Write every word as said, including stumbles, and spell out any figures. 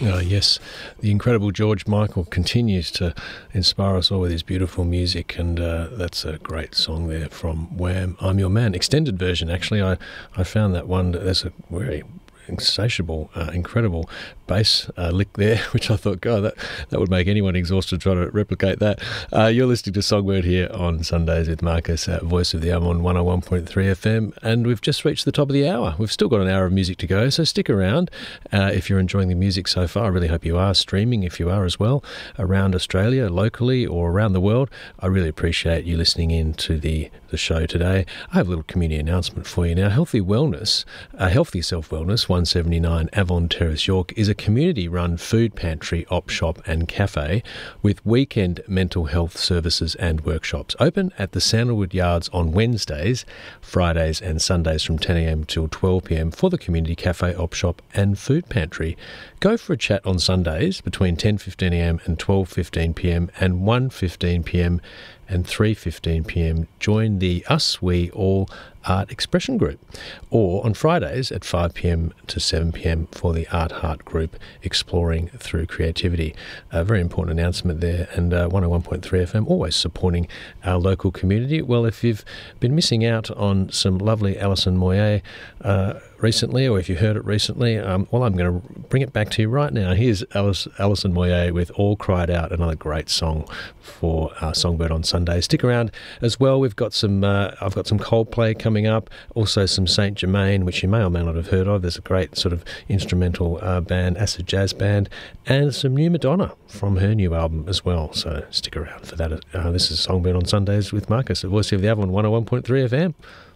Uh, yes, the incredible George Michael continues to inspire us all with his beautiful music, and uh, that's a great song there from Wham! I'm Your Man. Extended version, actually. I, I found that one, there's a very insatiable, uh, incredible bass uh, lick there, which I thought, God, that, that would make anyone exhausted trying to replicate that. Uh, you're listening to Songbird here on Sundays with Marcus at Voice of the Arm on one oh one point three F M, and we've just reached the top of the hour. We've still got an hour of music to go, so stick around uh, if you're enjoying the music so far. I really hope you are streaming, if you are as well, around Australia, locally, or around the world. I really appreciate you listening in to the, the show today. I have a little community announcement for you now. Healthy Wellness, uh, Healthy Self-Wellness, one seventy-nine Avon Terrace, York, is a community-run food pantry, op shop and cafe with weekend mental health services and workshops. Open at the Sandalwood Yards on Wednesdays, Fridays and Sundays from ten a m till twelve p m for the community cafe, op shop and food pantry. Go for a chat on Sundays between ten fifteen a m and twelve fifteen p m and one fifteen p m and three fifteen p m. Join the Us We All Art Expression Group, or on Fridays at five p m to seven p m for the Art Heart Group, Exploring Through Creativity. A very important announcement there, and uh, one oh one point three F M always supporting our local community. Well, if you've been missing out on some lovely Alison Moyet uh, recently, or if you heard it recently, um, well, I'm going to bring it back to you right now. Here's Alice, Alison Moyet with All Cried Out, another great song for uh, Songbird on Sunday. Stick around as well. We've got some, uh, I've got some Coldplay coming up, also some Saint Germain, which you may or may not have heard of. There's a great sort of instrumental uh, band, acid jazz band, and some new Madonna from her new album as well. So stick around for that. Uh, this is Songbird on Sundays with Marcus at Voice of the Avon, one oh one point three F M.